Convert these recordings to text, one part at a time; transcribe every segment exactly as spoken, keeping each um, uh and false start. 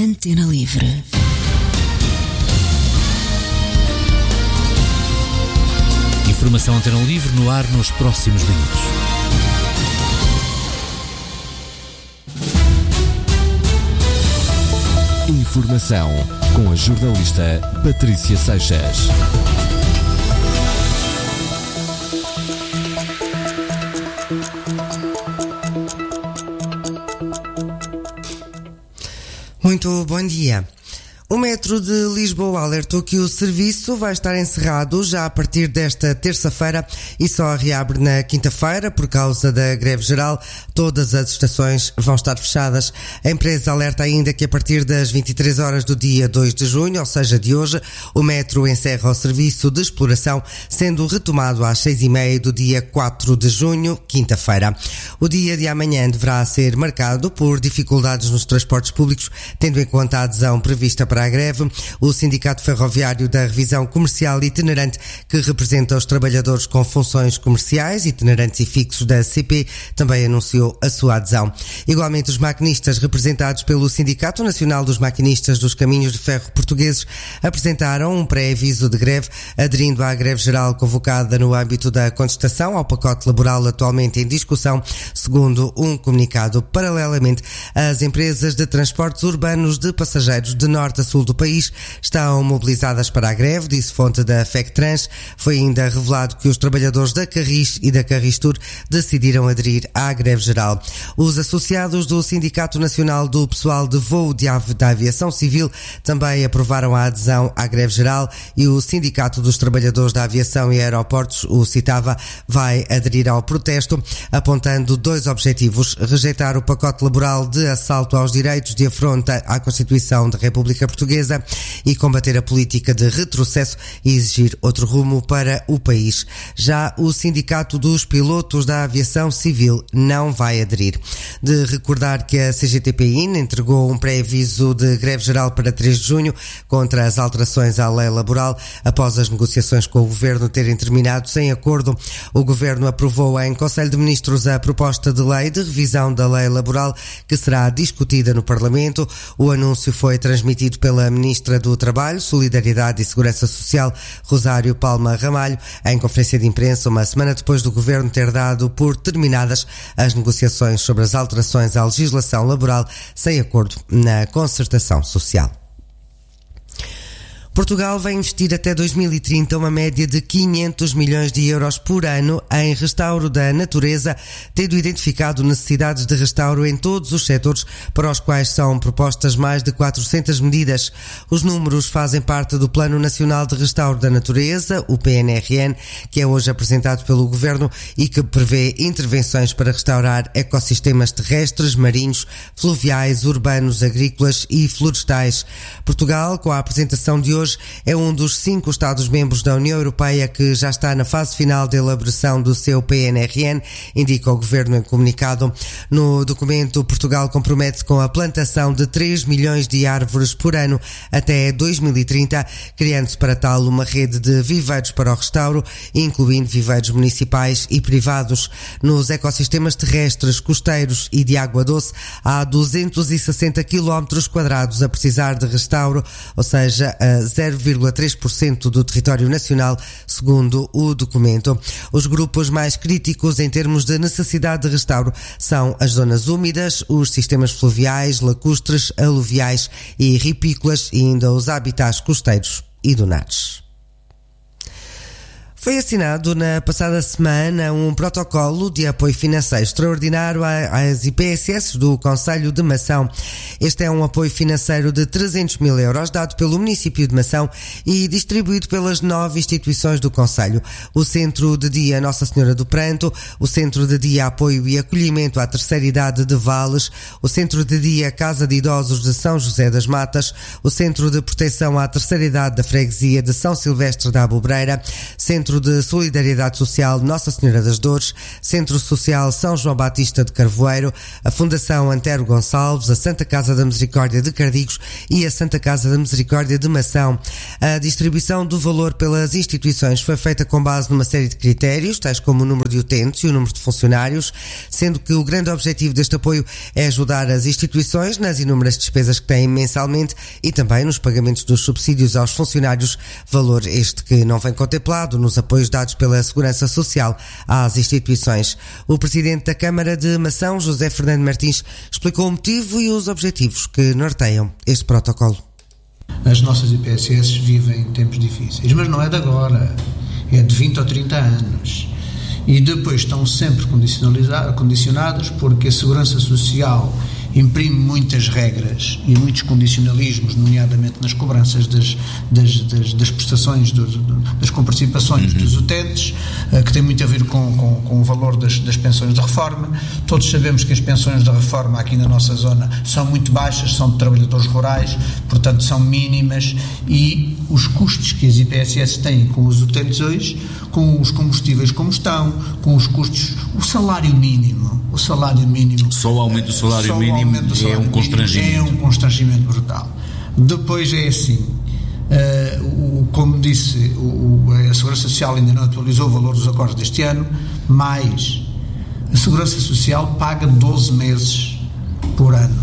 Antena Livre. Informação Antena Livre no ar nos próximos minutos. Informação com a jornalista Patrícia Seixas. Muito bom dia. O Metro de Lisboa alertou que o serviço vai estar encerrado já a partir desta terça-feira e só reabre na quinta-feira por causa da greve geral. Todas as estações vão estar fechadas. A empresa alerta ainda que a partir das vinte e três horas do dia dois de junho, ou seja, de hoje, o Metro encerra o serviço de exploração, sendo retomado às seis e meia do dia quatro de junho, quinta-feira. O dia de amanhã deverá ser marcado por dificuldades nos transportes públicos, tendo em conta a adesão prevista para a greve. O Sindicato Ferroviário da Revisão Comercial Itinerante, que representa os trabalhadores com funções comerciais, itinerantes e fixos da C P, também anunciou a sua adesão. Igualmente, os maquinistas, representados pelo Sindicato Nacional dos Maquinistas dos Caminhos de Ferro Portugueses, apresentaram um pré-aviso de greve, aderindo à greve geral convocada no âmbito da contestação ao pacote laboral atualmente em discussão, segundo um comunicado. Paralelamente, as empresas de transportes urbanos de passageiros de norte a sul do país estão mobilizadas para a greve, disse fonte da FECTRANS. Foi ainda revelado que os trabalhadores da Carris e da Carristur decidiram aderir à greve geral. Os associados do Sindicato Nacional do Pessoal de Voo de Ave da Aviação Civil também aprovaram a adesão à greve geral e o Sindicato dos Trabalhadores da Aviação e Aeroportos, o CITAVA, vai aderir ao protesto, apontando dois objetivos: rejeitar o pacote laboral de assalto aos direitos de afronta à Constituição da República Portuguesa e combater a política de retrocesso e exigir outro rumo para o país. Já o Sindicato dos Pilotos da Aviação Civil não vai aderir. De recordar que a C G T P I N entregou um pré-aviso de greve geral para três de junho contra as alterações à lei laboral após as negociações com o Governo terem terminado sem acordo. O Governo aprovou em Conselho de Ministros a proposta de lei de revisão da lei laboral que será discutida no Parlamento. O anúncio foi transmitido pela Ministra do Trabalho, Solidariedade e Segurança Social, Rosário Palma Ramalho, em conferência de imprensa, uma semana depois do Governo ter dado por terminadas as negociações sobre as alterações à legislação laboral sem acordo na concertação social. Portugal vai investir até dois mil e trinta uma média de quinhentos milhões de euros por ano em restauro da natureza, tendo identificado necessidades de restauro em todos os setores, para os quais são propostas mais de quatrocentas medidas. Os números fazem parte do Plano Nacional de Restauro da Natureza, o P N R N, que é hoje apresentado pelo Governo e que prevê intervenções para restaurar ecossistemas terrestres, marinhos, fluviais, urbanos, agrícolas e florestais. Portugal, com a apresentação de hoje, é um dos cinco Estados-membros da União Europeia que já está na fase final de elaboração do seu P N R N, indica o Governo em comunicado. No documento, Portugal compromete-se com a plantação de três milhões de árvores por ano até dois mil e trinta, criando-se para tal uma rede de viveiros para o restauro, incluindo viveiros municipais e privados. Nos ecossistemas terrestres, costeiros e de água doce, há duzentos e sessenta quilómetros quadrados a precisar de restauro, ou seja, a zero vírgula três por cento do território nacional, segundo o documento. Os grupos mais críticos em termos de necessidade de restauro são as zonas úmidas, os sistemas fluviais, lacustres, aluviais e ripícolas e ainda os habitats costeiros e dunares. Foi assinado na passada semana um protocolo de apoio financeiro extraordinário às I P S S do Concelho de Mação. Este é um apoio financeiro de trezentos mil euros dado pelo município de Mação e distribuído pelas nove instituições do Concelho: o Centro de Dia Nossa Senhora do Pranto, o Centro de Dia Apoio e Acolhimento à Terceira Idade de Vales, o Centro de Dia Casa de Idosos de São José das Matas, o Centro de Proteção à Terceira Idade da Freguesia de São Silvestre da Abobreira, Centro de Solidariedade Social Nossa Senhora das Dores, Centro Social São João Batista de Carvoeiro, a Fundação Antero Gonçalves, a Santa Casa Casa da Misericórdia de Cardigos e a Santa Casa da Misericórdia de Mação. A distribuição do valor pelas instituições foi feita com base numa série de critérios, tais como o número de utentes e o número de funcionários, sendo que o grande objetivo deste apoio é ajudar as instituições nas inúmeras despesas que têm mensalmente e também nos pagamentos dos subsídios aos funcionários, valor este que não vem contemplado nos apoios dados pela Segurança Social às instituições. O presidente da Câmara de Mação, José Fernando Martins, explicou o motivo e os objetivos que norteiam este protocolo. As nossas I P S S vivem tempos difíceis, mas não é de agora, é de vinte ou trinta anos. E depois estão sempre condicionadas porque a Segurança Social imprime muitas regras e muitos condicionalismos, nomeadamente nas cobranças das, das, das, das prestações, dos, das comparticipações uhum. dos utentes, que tem muito a ver com, com, com o valor das, das pensões de reforma. Todos sabemos que as pensões de reforma aqui na nossa zona são muito baixas, são de trabalhadores rurais, portanto são mínimas, e os custos que as I P S S têm com os utentes hoje, com os combustíveis como estão, com os custos, o salário mínimo, o salário mínimo... Só o aumento do salário só mínimo do salário é um constrangimento. É um constrangimento brutal. Depois é assim, uh, o, como disse, o, a Segurança Social ainda não atualizou o valor dos acordos deste ano, mas a Segurança Social paga doze meses por ano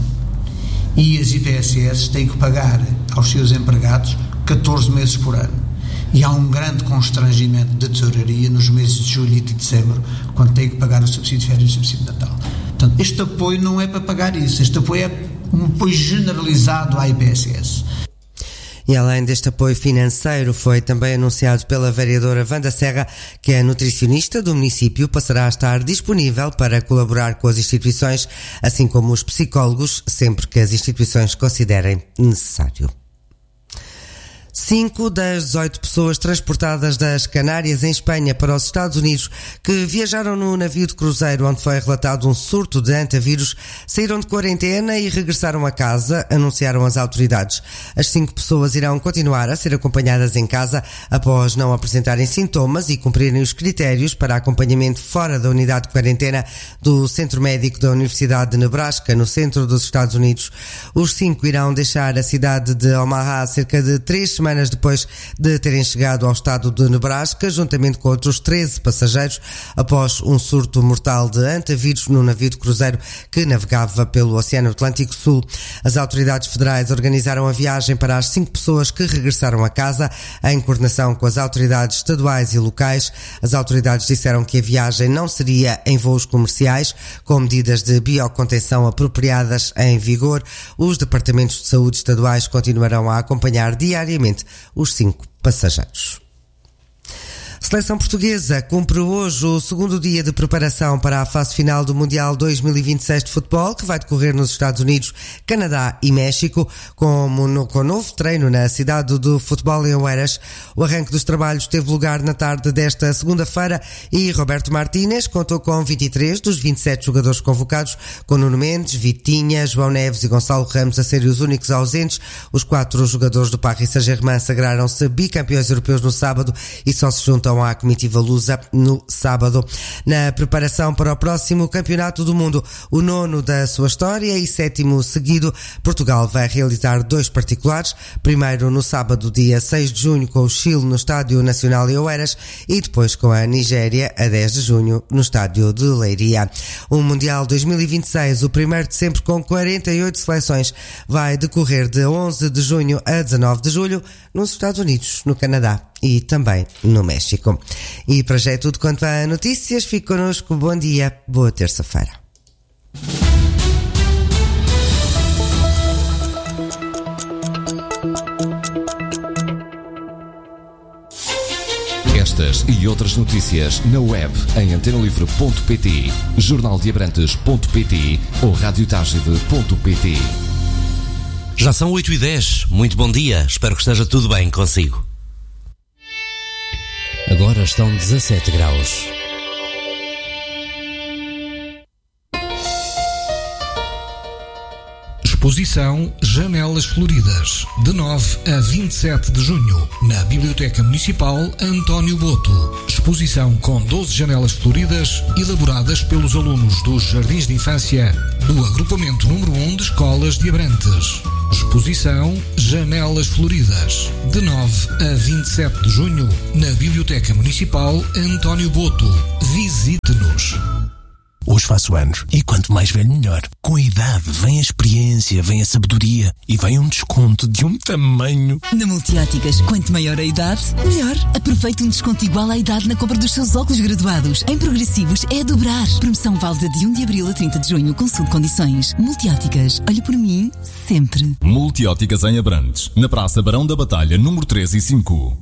e as I P S S têm que pagar aos seus empregados catorze meses por ano. E há um grande constrangimento de tesouraria nos meses de julho e de dezembro, quando tem que pagar o subsídio de férias e o subsídio de Natal. Portanto, este apoio não é para pagar isso, este apoio é um apoio generalizado à I P S S. E além deste apoio financeiro, foi também anunciado pela vereadora Wanda Serra que a nutricionista do município passará a estar disponível para colaborar com as instituições, assim como os psicólogos, sempre que as instituições considerem necessário. Cinco das dezoito pessoas transportadas das Canárias em Espanha para os Estados Unidos que viajaram no navio de cruzeiro onde foi relatado um surto de antavírus saíram de quarentena e regressaram a casa, anunciaram as autoridades. As cinco pessoas irão continuar a ser acompanhadas em casa após não apresentarem sintomas e cumprirem os critérios para acompanhamento fora da unidade de quarentena do Centro Médico da Universidade de Nebraska, no centro dos Estados Unidos. Os cinco irão deixar a cidade de Omaha cerca de três semanas depois de terem chegado ao estado de Nebraska, juntamente com outros treze passageiros, após um surto mortal de antavírus no navio de cruzeiro que navegava pelo Oceano Atlântico Sul. As autoridades federais organizaram a viagem para as cinco pessoas que regressaram a casa, em coordenação com as autoridades estaduais e locais. As autoridades disseram que a viagem não seria em voos comerciais, com medidas de biocontenção apropriadas em vigor. Os departamentos de saúde estaduais continuarão a acompanhar diariamente os cinco passageiros. Seleção portuguesa cumpre hoje o segundo dia de preparação para a fase final do Mundial dois mil e vinte e seis de futebol, que vai decorrer nos Estados Unidos, Canadá e México, com um novo treino na cidade do futebol em Oeiras. O arranque dos trabalhos teve lugar na tarde desta segunda-feira e Roberto Martínez contou com vinte e três dos vinte e sete jogadores convocados, com Nuno Mendes, Vitinha, João Neves e Gonçalo Ramos a serem os únicos ausentes. Os quatro jogadores do Paris Saint-Germain sagraram-se bicampeões europeus no sábado e só se juntam à comitiva lusa no sábado. Na preparação para o próximo Campeonato do Mundo, o nono da sua história e sétimo seguido, Portugal vai realizar dois particulares, primeiro no sábado, dia seis de junho, com o Chile no Estádio Nacional de Oeiras e depois com a Nigéria, a dez de junho, no Estádio de Leiria. O Mundial dois mil e vinte e seis, o primeiro de sempre com quarenta e oito seleções, vai decorrer de onze de junho a dezanove de julho nos Estados Unidos, no Canadá e também no México. E para já é tudo quanto a notícias. Fique connosco. Bom dia. Boa terça-feira. Estas e outras notícias na web em antena livre ponto pt, jornal de abrantes ponto pt ou radiotagide ponto pt. Já são oito e dez. Muito bom dia. Espero que esteja tudo bem consigo. Agora estão dezassete graus. Exposição Janelas Floridas, de nove a vinte e sete de junho, na Biblioteca Municipal António Boto. Exposição com doze janelas floridas elaboradas pelos alunos dos Jardins de Infância do agrupamento número um de escolas de Abrantes. Exposição Janelas Floridas, de nove a vinte e sete de junho, na Biblioteca Municipal António Boto. Visite-nos. Hoje faço anos e quanto mais velho melhor. Com a idade vem a experiência, vem a sabedoria e vem um desconto de um tamanho. Na Multióticas, quanto maior a idade, melhor. Aproveite um desconto igual à idade na compra dos seus óculos graduados. Em progressivos é a dobrar. Promoção válida de um de abril a trinta de junho. Consulte condições. Multióticas, olhe por mim sempre. Multióticas em Abrantes, na Praça Barão da Batalha, número três e cinco.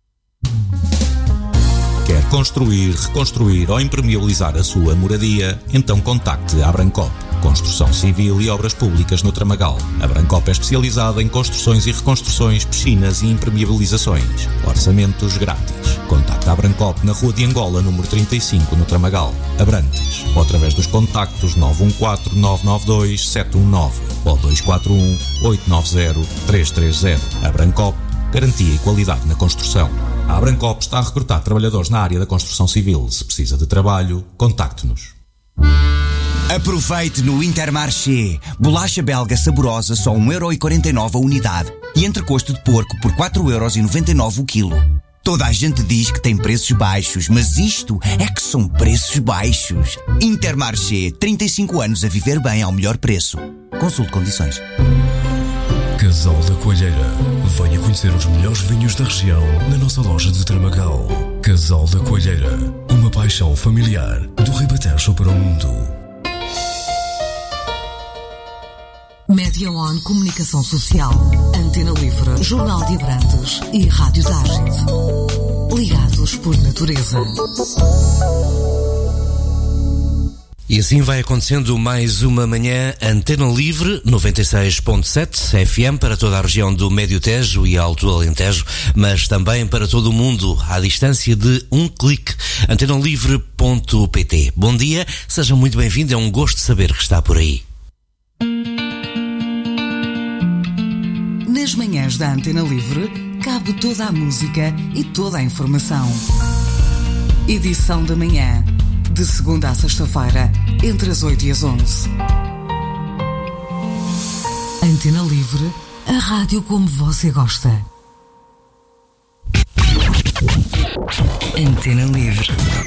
Quer construir, reconstruir ou impermeabilizar a sua moradia? Então contacte a Abrancop. Construção civil e obras públicas no Tramagal. A Abrancop é especializada em construções e reconstruções, piscinas e impermeabilizações. Orçamentos grátis. Contacte a Abrancop na Rua de Angola, número trinta e cinco, no Tramagal, Abrantes. Ou através dos contactos nove um quatro, nove nove dois, sete um nove ou dois quatro um, oito nove zero, três três zero. Abrancop, garantia e qualidade na construção. A Abrancop está a recrutar trabalhadores na área da construção civil. Se precisa de trabalho, contacte-nos. Aproveite no Intermarché. Bolacha belga saborosa só um euro e quarenta e nove a unidade. E entrecosto de porco por quatro euros e noventa e nove o quilo. Toda a gente diz que tem preços baixos, mas isto é que são preços baixos. Intermarché, trinta e cinco anos a viver bem ao melhor preço. Consulte condições. Casal da Coalheira. Venha conhecer os melhores vinhos da região na nossa loja de Tramagal. Casal da Coalheira. Uma paixão familiar do Ribatejo para o mundo. Média On Comunicação Social, Antena Livre, Jornal de Abrantes e Rádio Tágide. Ligados por natureza. E assim vai acontecendo mais uma manhã Antena Livre, noventa e seis ponto sete F M para toda a região do Médio Tejo e Alto Alentejo, mas também para todo o mundo, à distância de um clique. antena livre ponto p t. Bom dia, seja muito bem-vindo, é um gosto de saber que está por aí. Nas manhãs da Antena Livre, cabe toda a música e toda a informação. Edição da manhã. De segunda a sexta-feira, entre as oito e as onze. Antena Livre, a rádio como você gosta. Antena Livre.